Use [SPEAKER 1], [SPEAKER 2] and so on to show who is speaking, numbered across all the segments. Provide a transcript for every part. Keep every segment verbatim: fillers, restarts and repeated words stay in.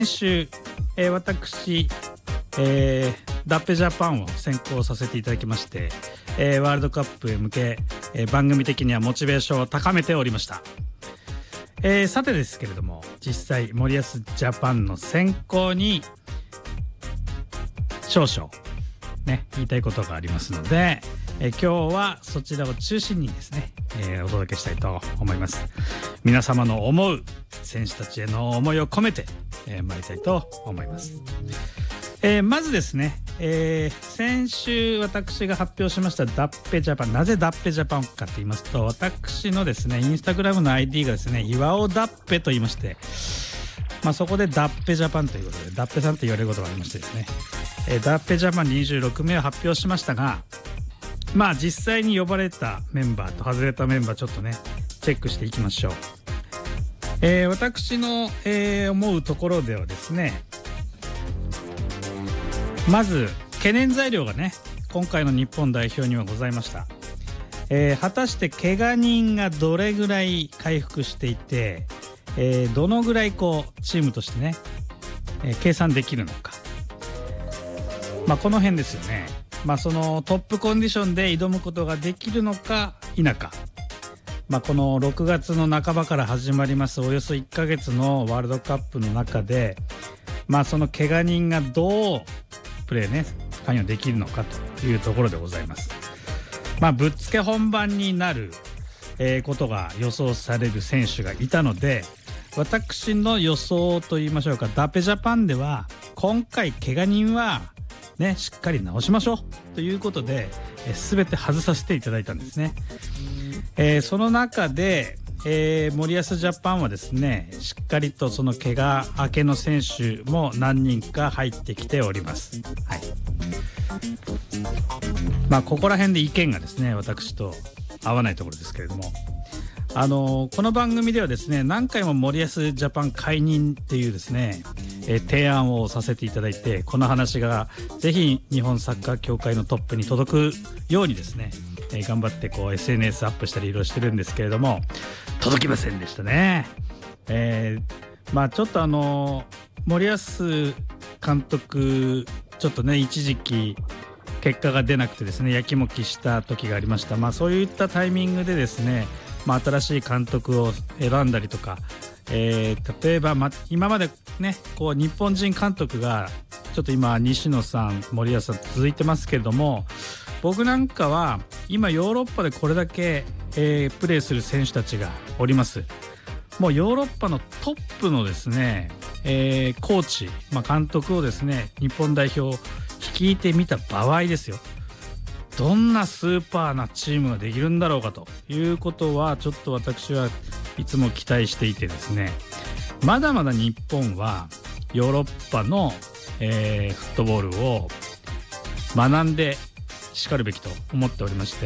[SPEAKER 1] 週、えー、私、えー、ダッペジャパンを選考させていただきまして、えー、ワールドカップへ向け、えー、番組的にはモチベーションを高めておりました。えー、さてですけれども、実際森保ジャパンの選考に少々ね言いたいことがありますので、えー、今日はそちらを中心にですね、えー、お届けしたいと思います。皆様の思う選手たちへの思いを込めて、えー、参りたいと思います。えー、まずですね、えー、先週私が発表しましたダッペジャパン、なぜダッペジャパンかと言いますと、私のですねインスタグラムの アイディー がですね岩尾ダッペと言いまして、まあ、そこでダッペジャパンということでダッペさんと言われることがありましてですね、えー、ダッペジャパンにじゅうろくめいを発表しましたが、まあ実際に呼ばれたメンバーと外れたメンバーちょっとねチェックしていきましょう。えー、私の、えー、思うところではですね、まず懸念材料がね今回の日本代表にはございました。えー、果たして怪我人がどれぐらい回復していて、えー、どのぐらいこうチームとしてね、えー、計算できるのか、まあこの辺ですよね。まあそのトップコンディションで挑むことができるのか否か、まあこのろくがつの半ばから始まりますおよそいっかげつのワールドカップの中で、まあその怪我人がどうプレーね関与できるのかというところでございます。まあぶっつけ本番になる、えー、ことが予想される選手がいたので、私の予想といいましょうか、ダペジャパンでは今回怪我人はねしっかり直しましょうということで、えー、全て外させていただいたんですね。えー、その中で、えー、森保ジャパンはですねしっかりとその怪我明けの選手も何人か入ってきております。はい、まあここら辺で意見がですね私と合わないところですけれども、あのー、この番組ではですね何回も森保ジャパン解任っていうですね、えー、提案をさせていただいて、この話がぜひ日本サッカー協会のトップに届くようにですね、えー、頑張ってこう エスエヌエス アップしたりいろいろしてるんですけれども、届きませんでしたね。えー、まあちょっとあの森保監督ちょっとね一時期結果が出なくてですねやきもきした時がありました。まあそういったタイミングでですね、まあ、新しい監督を選んだりとか、えー、例えば、ま、今までねこう日本人監督がちょっと今西野さん森保さん続いてますけれども、僕なんかは今ヨーロッパでこれだけ、えー、プレーする選手たちがおります。もうヨーロッパのトップのですね、えー、コーチ、まあ、監督をですね日本代表率いてみた場合ですよ、どんなスーパーなチームができるんだろうかということはちょっと私はいつも期待していてですね、まだまだ日本はヨーロッパの、えー、フットボールを学んでしかるべきと思っておりまして、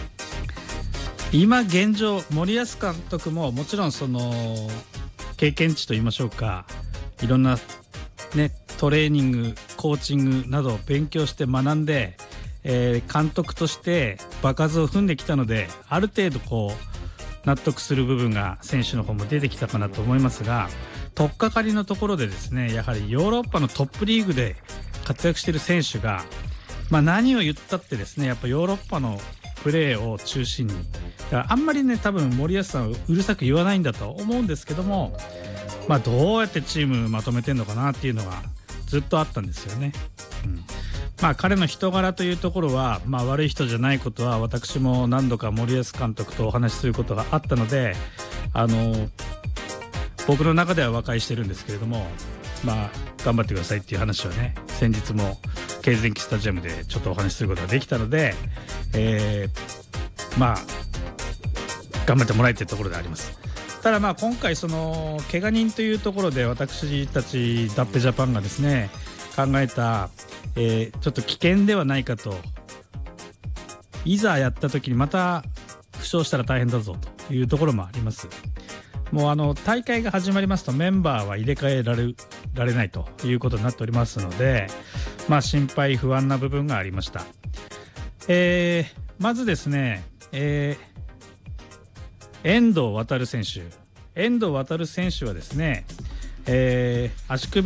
[SPEAKER 1] 今現状森保監督ももちろんその経験値といいましょうか、いろんなねトレーニングコーチングなどを勉強して学んで、えー、監督として場数を踏んできたので、ある程度こう納得する部分が選手の方も出てきたかなと思いますが、取っかかりのところでですねやはりヨーロッパのトップリーグで活躍している選手が、まあ、何を言ったってですねやっぱヨーロッパのプレーを中心に、だからあんまりね多分森保さんはうるさく言わないんだと思うんですけども、まあどうやってチームまとめてんのかなっていうのがずっとあったんですよね。うん、まあ彼の人柄というところは、まあ、悪い人じゃないことは私も何度か森保監督とお話しすることがあったので、あの僕の中では和解してるんですけれども、まあ頑張ってくださいっていう話をね先日も経前期スタジアムでちょっとお話しすることができたので、えー、まあ頑張ってもらいたいところであります。ただまあ今回その怪我人というところで私たちダッペジャパンがですね考えた、えー、ちょっと危険ではないかと、いざやった時にまた負傷したら大変だぞというところもあります。もうあの大会が始まりますとメンバーは入れ替えられられないということになっておりますので、まあ心配不安な部分がありました。えー、まずですね、えー、遠藤航選手遠藤航選手はですね、えー、足首